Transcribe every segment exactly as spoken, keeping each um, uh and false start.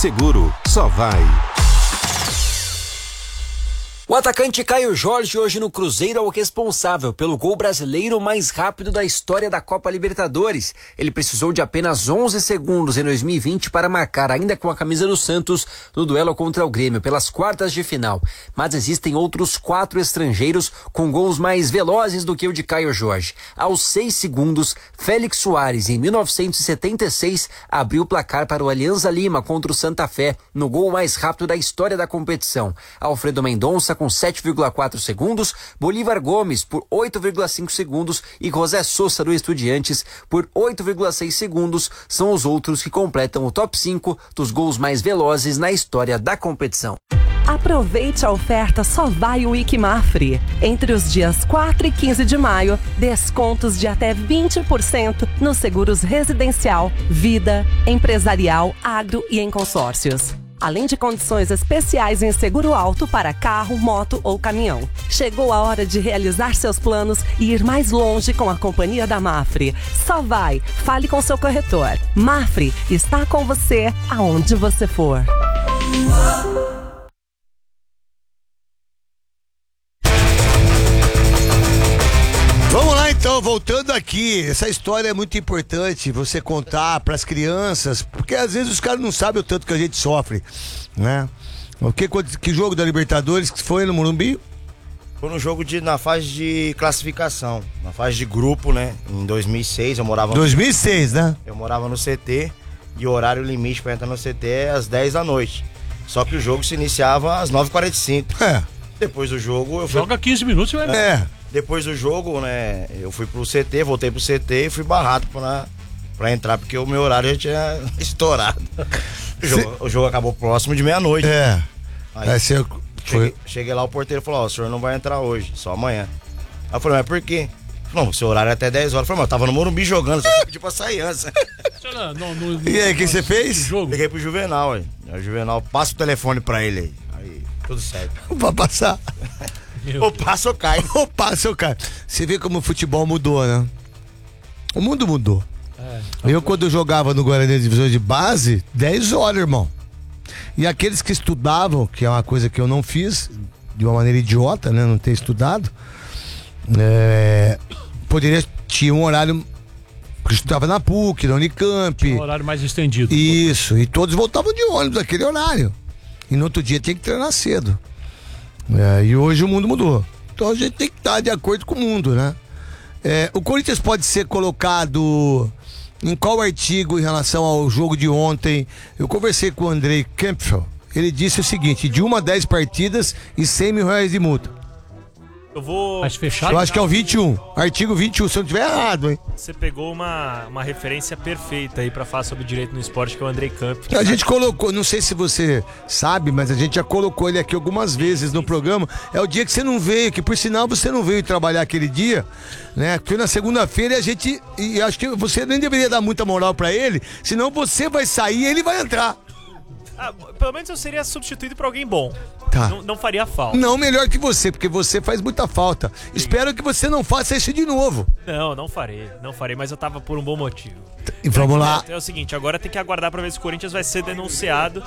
Seguro, só vai. O atacante Caio Jorge hoje no Cruzeiro é o responsável pelo gol brasileiro mais rápido da história da Copa Libertadores. Ele precisou de apenas onze segundos em dois mil e vinte para marcar, ainda com a camisa do Santos, no duelo contra o Grêmio pelas quartas de final. Mas existem outros quatro estrangeiros com gols mais velozes do que o de Caio Jorge. Aos seis segundos, Félix Soares, em mil novecentos e setenta e seis, abriu o placar para o Alianza Lima contra o Santa Fé, no gol mais rápido da história da competição. Alfredo Mendonça com sete vírgula quatro segundos, Bolívar Gomes por oito vírgula cinco segundos e José Sosa do Estudiantes por oito vírgula seis segundos são os outros que completam o top cinco dos gols mais velozes na história da competição. Aproveite a oferta Só Vai Week Mafre. Entre os dias quatro e quinze de maio, descontos de até vinte por cento nos seguros residencial, vida, empresarial, agro e em consórcios. Além de condições especiais em seguro alto para carro, moto ou caminhão. Chegou a hora de realizar seus planos e ir mais longe com a companhia da Mafre. Só vai, fale com seu corretor. Mafre está com você aonde você for. Vamos lá então, voltando aqui, essa história é muito importante você contar para as crianças, porque às vezes os caras não sabem o tanto que a gente sofre, né? O que, que jogo da Libertadores que foi no Morumbi? Foi no jogo de, na fase de classificação, na fase de grupo, né? Em dois mil e seis eu morava no dois mil e seis, né? Eu morava no C T e o horário limite para entrar no C T é às dez da noite. Só que o jogo se iniciava às nove e quarenta e cinco. É. Depois do jogo eu fui... Joga quinze minutos e vai embora. É. Depois do jogo, né, eu fui pro C T, voltei pro C T e fui barrado pra, pra entrar, porque o meu horário já tinha estourado. O jogo, Cê... o jogo acabou próximo de meia-noite. É. Aí, Aí você... cheguei, cheguei lá, o porteiro falou, ó, oh, o senhor não vai entrar hoje, só amanhã. Aí eu falei, mas por quê? Não, seu horário é até dez horas. Eu falei, mas eu tava no Morumbi jogando, só pedi pra sair antes. Não, no, no, e aí, o que você fez? Jogo. Peguei pro Juvenal, aí. O Juvenal, passa o telefone pra ele aí. Aí, tudo certo. Pra passar. Ou passa ou cai. Ou passa ou cai. Você vê como o futebol mudou, né? O mundo mudou. É, eu, quando eu jogava no Guarani Divisão de Base, dez horas, irmão. E aqueles que estudavam, que é uma coisa que eu não fiz, de uma maneira idiota, né? Não ter estudado, é, poderia, tinha um horário, porque eu estudava na P U C, na Unicamp. Tinha um horário mais estendido. Isso, e todos voltavam de ônibus naquele horário. E no outro dia tinha que treinar cedo. É, e hoje o mundo mudou. Então a gente tem que estar de acordo com o mundo, né? É, o Corinthians pode ser colocado em qual artigo em relação ao jogo de ontem? Eu conversei com o Andrei Kempfel. Ele disse o seguinte: de uma a dez partidas e cem mil reais de multa. Eu vou... Mais fechado? Eu acho que é o vinte e um. Artigo vinte e um, se eu não estiver errado, hein? Você pegou uma, uma referência perfeita aí pra falar sobre direito no esporte, que é o Andrei Camp. A gente colocou, não sei se você sabe, mas a gente já colocou ele aqui algumas vezes no programa. É o dia que você não veio, que por sinal você não veio trabalhar aquele dia, né? Foi na segunda-feira e a gente, e acho que você nem deveria dar muita moral pra ele, senão você vai sair e ele vai entrar. Ah, pelo menos eu seria substituído por alguém bom. Tá. Não, não faria falta. Não melhor que você, porque você faz muita falta. Sim. Espero que você não faça isso de novo. Não, não farei, não farei, mas eu tava por um bom motivo. E vamos lá. É o seguinte, agora tem que aguardar pra ver se o Corinthians vai ser denunciado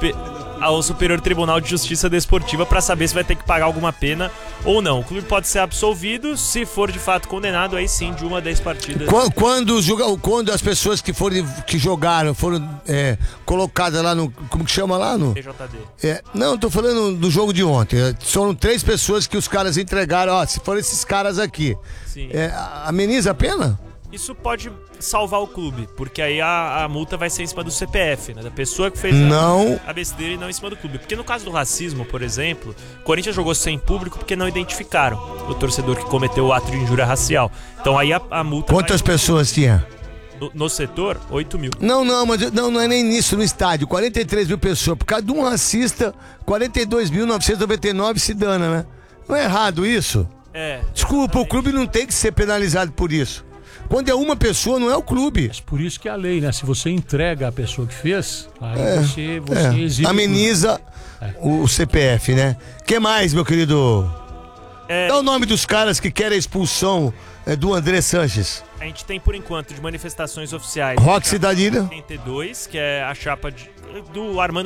ao Superior Tribunal de Justiça Desportiva pra saber se vai ter que pagar alguma pena ou não. O clube pode ser absolvido, se for de fato condenado, aí sim, de uma a dez partidas. Quando, quando, quando as pessoas que, foram, que jogaram foram é, colocadas lá no... Como que chama lá? No T J D. É, não, tô falando do jogo de ontem. São três pessoas que os caras entregaram. Ó, se forem esses caras aqui, sim. É, ameniza a pena? Isso pode salvar o clube, porque aí a, a multa vai ser em cima do C P F, né? Da pessoa que fez não. a, a besteira e não em cima do clube. Porque no caso do racismo, por exemplo, o Corinthians jogou sem público porque não identificaram o torcedor que cometeu o ato de injúria racial. Então aí a, a multa... Quantas vai... pessoas tinha? No, no setor, oito mil. Não, não, mas não, não é nem nisso no estádio. quarenta e três mil pessoas. Por causa de um racista, quarenta e dois mil novecentos e noventa e nove se dana, né? Não é errado isso? É. Desculpa, exatamente. O clube não tem que ser penalizado por isso. Quando é uma pessoa, não é o clube. Mas por isso que é a lei, né? Se você entrega a pessoa que fez, aí é, você, você é. exibe. Ameniza é. o C P F, né? O que mais, meu querido? É... Dá o nome dos caras que querem a expulsão é, do André Sanches. A gente tem, por enquanto, de manifestações oficiais. Roque Cidadina. oitenta e dois, que é a chapa de, do Armando